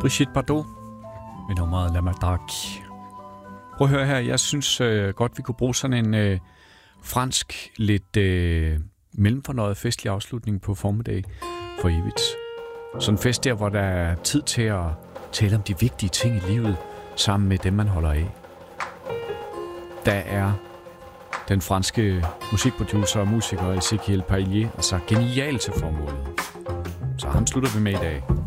Brigitte Bardot med nummeret La Matraque. Prøv at høre her, jeg synes godt, vi kunne bruge sådan en fransk, lidt mellemfornøjet festlig afslutning på formiddag for evigt. Sådan en fest der, hvor der er tid til at tale om de vigtige ting i livet sammen med dem, man holder af. Der er den franske musikproducer og musiker Ezekiel Paillet, altså genial til formålet. Så ham slutter vi med i dag.